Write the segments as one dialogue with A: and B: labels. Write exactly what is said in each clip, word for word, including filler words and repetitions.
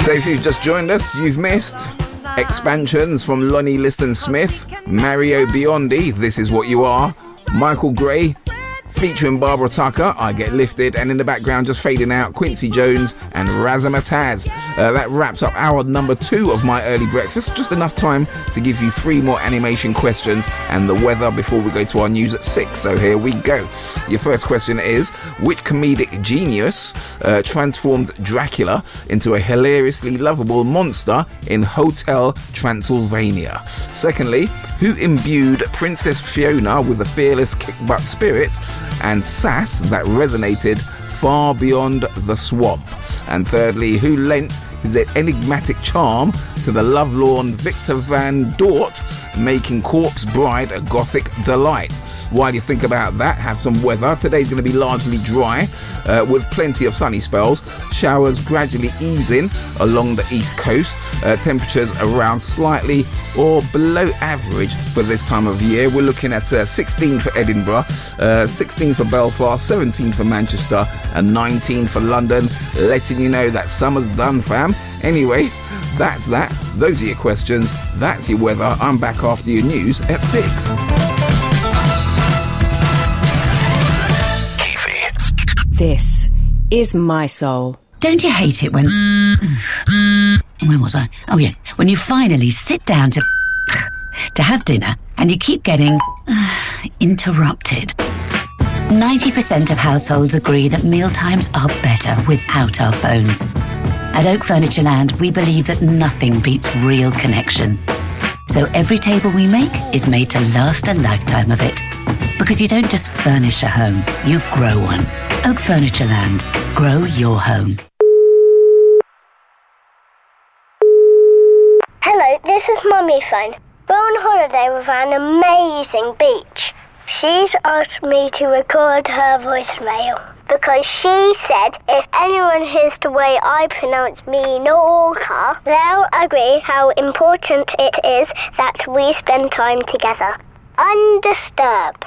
A: So if you've just joined us, you've missed Expansions from Lonnie Liston Smith, Mario Biondi, This Is What You Are, Michael Gray, featuring Barbara Tucker, I Get Lifted, and in the background just fading out, Quincy Jones and Razzmatazz. Uh, that wraps up hour number two of my early breakfast. Just enough time to give you three more animation questions and the weather before we go to our news at six. So here we go. Your first question is, which comedic genius uh, transformed Dracula into a hilariously lovable monster in Hotel Transylvania? Secondly, who imbued Princess Fiona with a fearless kick-butt spirit and sass that resonated far beyond the swamp? And thirdly, who lent his enigmatic charm to the lovelorn Victor Van Dort, making Corpse Bride a gothic delight? While you think about that, have some weather. Today's going to be largely dry uh, with plenty of sunny spells. Showers gradually easing along the east coast. Uh, temperatures around slightly or below average for this time of year. We're looking at uh, sixteen for Edinburgh, uh, sixteen for Belfast, seventeen for Manchester and nineteen for London. Letting you know that summer's done, fam. Anyway, that's that. Those are your questions. That's your weather. I'm back after your news at six.
B: This is My Soul.
C: Don't you hate it when... Where was I? Oh, yeah. When you finally sit down to... to have dinner and you keep getting... interrupted. ninety percent of households agree that mealtimes are better without our phones. At Oak Furnitureland, we believe that nothing beats real connection. So every table we make is made to last a lifetime of it. Because you don't just furnish a home, you grow one. Oak Furnitureland. Grow your home.
D: Hello, this is Mummy phone. We're on holiday with an amazing beach. She's asked me to record her voicemail because she said if anyone hears the way I pronounce Minorca, they'll agree how important it is that we spend time together. Undisturbed.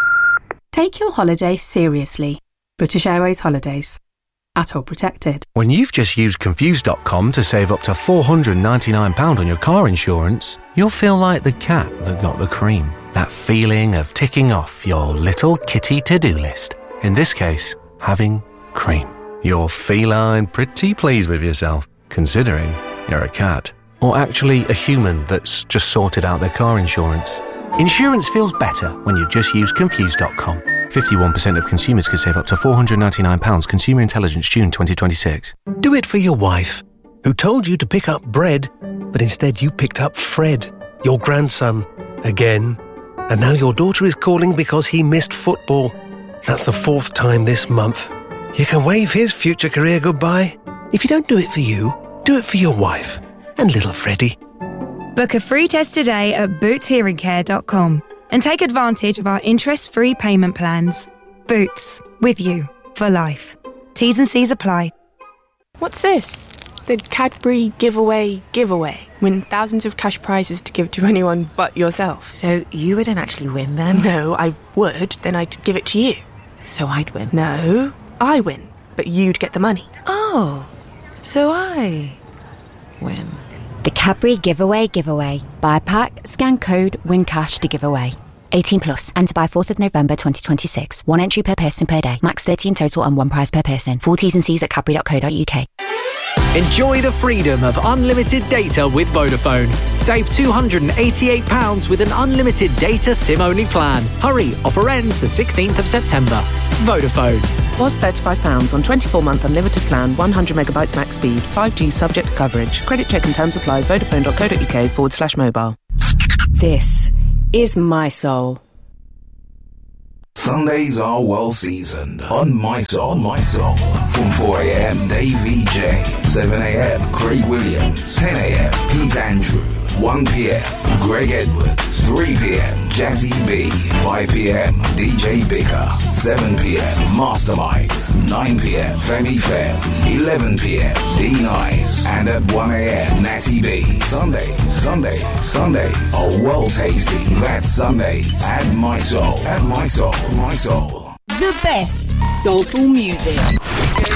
B: Take your holiday seriously. British Airways Holidays. At all protected.
E: When you've just used Confused dot com to save up to four hundred ninety-nine pounds on your car insurance, you'll feel like the cat that got the cream. That feeling of ticking off your little kitty to-do list. In this case, having cream. You're feline pretty pleased with yourself, considering you're a cat. Or actually a human that's just sorted out their car insurance. Insurance feels better when you just use Confused dot com. fifty-one percent of consumers could save up to four hundred ninety-nine pounds. Consumer Intelligence, June twenty twenty-six.
F: Do it for your wife, who told you to pick up bread, but instead you picked up Fred, your grandson, again. And now your daughter is calling because he missed football. That's the fourth time this month. You can wave his future career goodbye. If you don't do it for you, do it for your wife and little Freddie.
G: Book a free test today at boots hearing care dot com and take advantage of our interest-free payment plans. Boots, with you for life. T's and C's apply.
H: What's this? The Cadbury giveaway giveaway. Win thousands of cash prizes to give to anyone but yourself.
I: So you wouldn't actually win then?
H: No, I would. Then I'd give it to you.
I: So I'd win?
H: No, I win. But you'd get the money.
I: Oh, so I win.
J: The Cadbury Giveaway Giveaway. Buy a pack, scan code, win cash to give away. eighteen plus. Enter by fourth of November twenty twenty-six. One entry per person per day. Max thirty in total and one prize per person. Full T's and C's at cadbury dot co dot uk.
K: Enjoy the freedom of unlimited data with Vodafone. Save two hundred eighty-eight pounds with an unlimited data SIM-only plan. Hurry, offer ends the sixteenth of September. Vodafone.
L: Was thirty-five pounds on twenty-four month unlimited plan, one hundred megabytes max speed, five G subject to coverage. Credit check and terms apply. Vodafone dot co dot uk forward slash mobile.
B: This is My Soul.
A: Sundays are well seasoned on My Soul, My Soul. From four a.m, Dave V J. seven a.m, Craig Williams. ten a.m, Pete Andrew. one p.m, Greg Edwards. three p.m, Jazzy B. five p.m, D J Bigger. seven p.m, Mastermind. nine p.m, Femi Fem. eleven p.m, D Nice. And at one a.m, Natty B. Sunday, Sunday, Sunday are well tasty. That's Sundays at My Soul. At My Soul, My Soul.
M: The best soulful music.